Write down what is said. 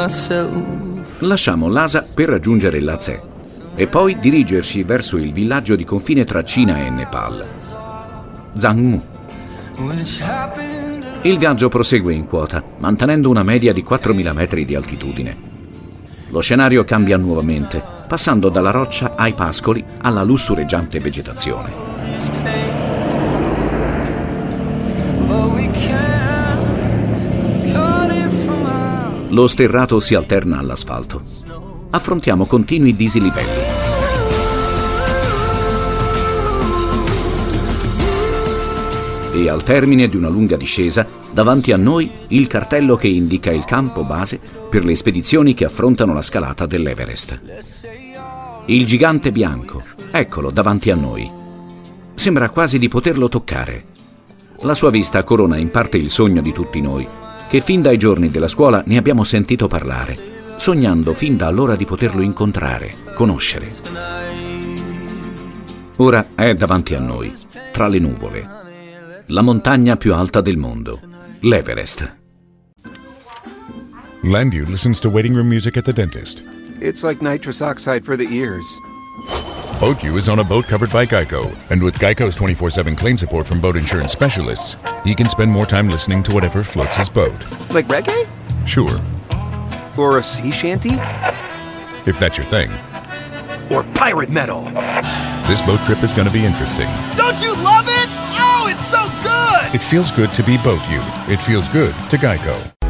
Lasciamo Lhasa per raggiungere Lhasa e poi dirigerci verso il villaggio di confine tra Cina e Nepal, Zhangmu. Il viaggio prosegue in quota, mantenendo una media di 4.000 metri di altitudine. Lo scenario cambia nuovamente, passando dalla roccia ai pascoli alla lussureggiante vegetazione. Lo sterrato si alterna all'asfalto. Affrontiamo continui dislivelli. E al termine di una lunga discesa, davanti a noi il cartello che indica il campo base per le spedizioni che affrontano la scalata dell'Everest. Il gigante bianco, eccolo davanti a noi. Sembra quasi di poterlo toccare. La sua vista corona in parte il sogno di tutti noi, che fin dai giorni della scuola ne abbiamo sentito parlare, sognando fin da allora di poterlo incontrare, conoscere. Ora è davanti a noi, tra le nuvole. La montagna più alta del mondo, l'Everest. Landu listens to waiting room music at the dentist. It's like nitrous oxide for the ears. Boatyu is on a boat covered by Geico, and with Geico's 24/7 claim support from boat insurance specialists, he can spend more time listening to whatever floats his boat. Like reggae? Sure, Or a sea shanty? if that's your thing. Or pirate metal? This boat trip is going to be interesting. Don't you love it? Oh, it's so good! It feels good to be Boatyu. It feels good to Geico.